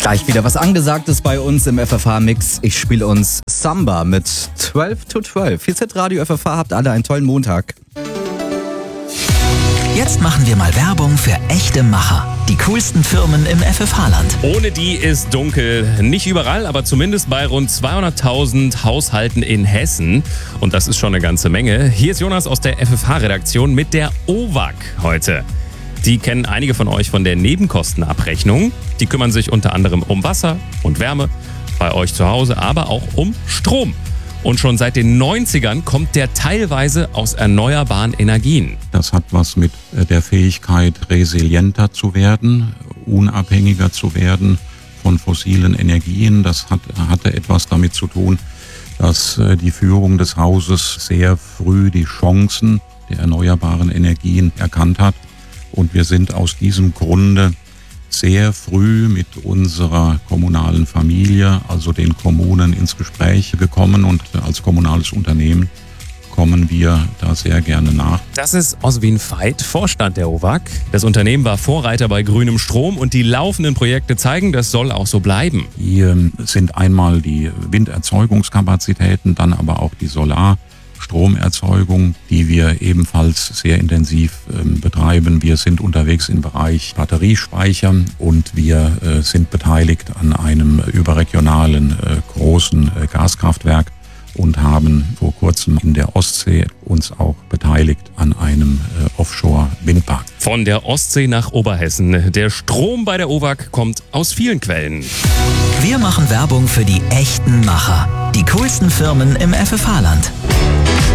Gleich wieder was Angesagtes bei uns im FFH-Mix. Ich spiele uns Samba mit 12 to 12. Hier ist Radio FFH, habt alle einen tollen Montag. Jetzt machen wir mal Werbung für echte Macher. Die coolsten Firmen im FFH-Land. Ohne die ist dunkel. Nicht überall, aber zumindest bei rund 200.000 Haushalten in Hessen. Und das ist schon eine ganze Menge. Hier ist Jonas aus der FFH-Redaktion mit der OWAG heute. Die kennen einige von euch von der Nebenkostenabrechnung. Die kümmern sich unter anderem um Wasser und Wärme bei euch zu Hause, aber auch um Strom. Und schon seit den 90ern kommt der teilweise aus erneuerbaren Energien. Das hat was mit der Fähigkeit, resilienter zu werden, unabhängiger zu werden von fossilen Energien. Das hatte etwas damit zu tun, dass die Führung des Hauses sehr früh die Chancen der erneuerbaren Energien erkannt hat. Und wir sind aus diesem Grunde sehr früh mit unserer kommunalen Familie, also den Kommunen, ins Gespräch gekommen. Und als kommunales Unternehmen kommen wir da sehr gerne nach. Das ist Oswin Veit, Vorstand der OWAG. Das Unternehmen war Vorreiter bei grünem Strom und die laufenden Projekte zeigen, das soll auch so bleiben. Hier sind einmal die Winderzeugungskapazitäten, dann aber auch die Stromerzeugung, die wir ebenfalls sehr intensiv betreiben. Wir sind unterwegs im Bereich Batteriespeicher und wir sind beteiligt an einem überregionalen großen Gaskraftwerk und haben vor kurzem in der Ostsee uns auch beteiligt an einem Offshore-Windpark. Von der Ostsee nach Oberhessen. Der Strom bei der OWAG kommt aus vielen Quellen. Wir machen Werbung für die echten Macher. Die coolsten Firmen im FFH-Land.